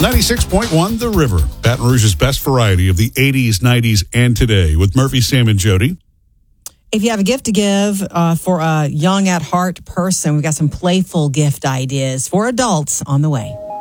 96.1 The River, Baton Rouge's best variety of the 80s, 90s, and today with Murphy, Sam, and Jody. If you have a gift to give for a young at heart person, we've got some playful gift ideas for adults on the way.